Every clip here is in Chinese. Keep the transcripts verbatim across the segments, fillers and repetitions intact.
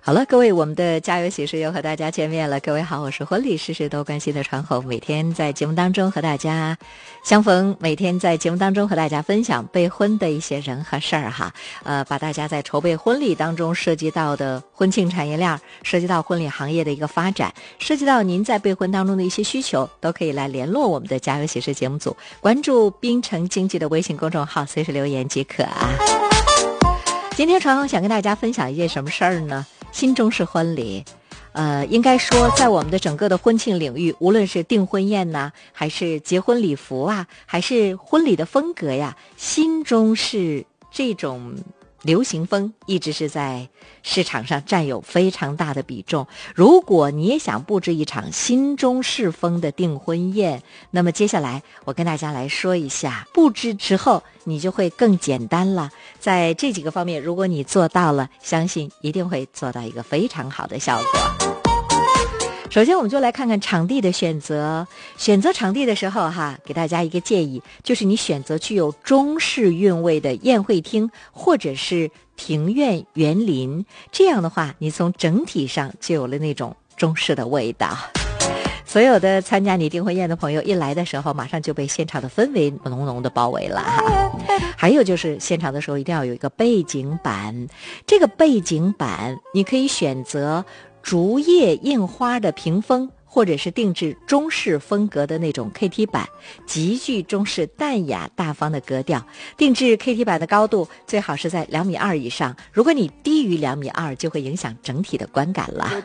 好了，各位，我们的家有喜事又和大家见面了。各位好，我是婚礼事事都关心的传红，每天在节目当中和大家相逢，每天在节目当中和大家分享备婚的一些人和事儿哈。呃，把大家在筹备婚礼当中涉及到的婚庆产业链，涉及到婚礼行业的一个发展，涉及到您在备婚当中的一些需求，都可以来联络我们的家有喜事节目组，关注滨城经济的微信公众号，随时留言即可啊。今天传红想跟大家分享一件什么事儿呢？新中式婚礼，呃，应该说在我们的整个的婚庆领域，无论是订婚宴呐，还是结婚礼服啊，还是婚礼的风格呀，新中式这种流行风一直是在市场上占有非常大的比重。如果你也想布置一场新中式风的订婚宴，那么接下来我跟大家来说一下，布置之后你就会更简单了。在这几个方面，如果你做到了，相信一定会做到一个非常好的效果。首先我们就来看看场地的选择。选择场地的时候哈，给大家一个建议，就是你选择具有中式韵味的宴会厅或者是庭院园林，这样的话你从整体上就有了那种中式的味道。所有的参加你订婚宴的朋友一来的时候，马上就被现场的氛围浓浓的包围了哈。还有就是现场的时候一定要有一个背景板，这个背景板你可以选择竹叶印花的屏风，或者是定制中式风格的那种 K T 板，极具中式淡雅大方的格调。定制 K T 板的高度最好是在两米二以上，如果你低于两米二，就会影响整体的观感了。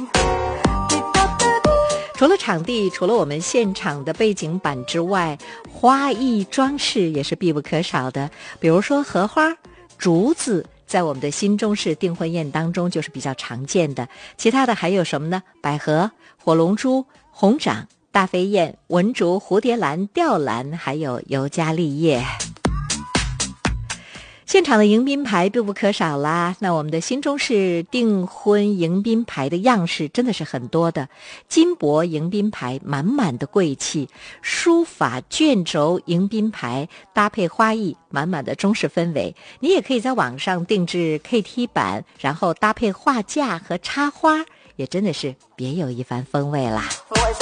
除了场地，除了我们现场的背景板之外，花艺装饰也是必不可少的。比如说荷花、竹子，在我们的新中式订婚宴当中就是比较常见的。其他的还有什么呢？百合、火龙珠、红掌、大飞燕、文竹、蝴蝶兰、吊兰，还有尤加利叶。现场的迎宾牌必不可少啦。那我们的新中式订婚迎宾牌的样式真的是很多的，金箔迎宾牌满满的贵气，书法卷轴迎宾牌搭配花艺满满的中式氛围。你也可以在网上定制 K T 板，然后搭配画架和插花，也真的是别有一番风味啦。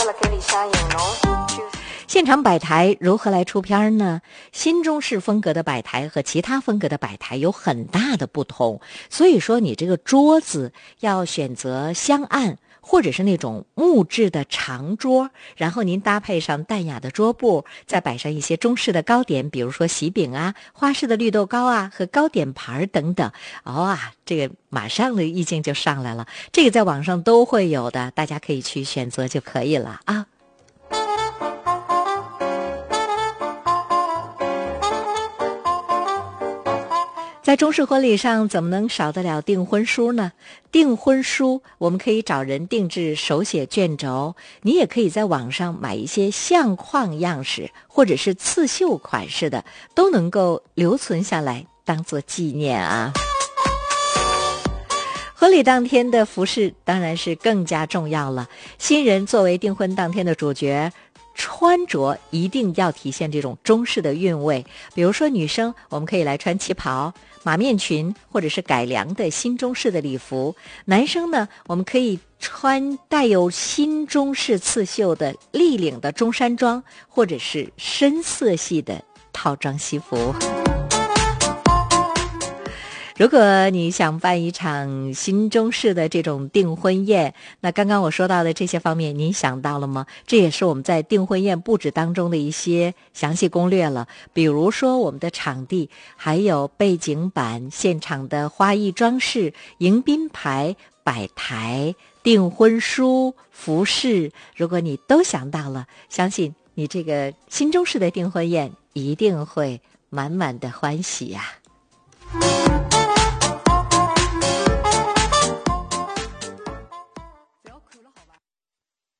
现场摆台如何来出片呢？新中式风格的摆台和其他风格的摆台有很大的不同，所以说你这个桌子要选择香案或者是那种木质的长桌，然后您搭配上淡雅的桌布，再摆上一些中式的糕点，比如说喜饼啊、花式的绿豆糕啊和糕点盘等等。哦啊，这个马上的意境就上来了。这个在网上都会有的，大家可以去选择就可以了啊。在中式婚礼上怎么能少得了订婚书呢？订婚书我们可以找人定制手写卷轴，你也可以在网上买一些相框样式或者是刺绣款式的，都能够留存下来当做纪念啊。婚礼当天的服饰当然是更加重要了，新人作为订婚当天的主角，穿着一定要体现这种中式的韵味。比如说女生我们可以来穿旗袍、马面裙或者是改良的新中式的礼服，男生呢我们可以穿带有新中式刺绣的立领的中山装，或者是深色系的套装西服。如果你想办一场新中式的这种订婚宴，那刚刚我说到的这些方面您想到了吗？这也是我们在订婚宴布置当中的一些详细攻略了。比如说我们的场地，还有背景板、现场的花艺装饰、迎宾牌、摆台、订婚书、服饰，如果你都想到了，相信你这个新中式的订婚宴一定会满满的欢喜呀、啊。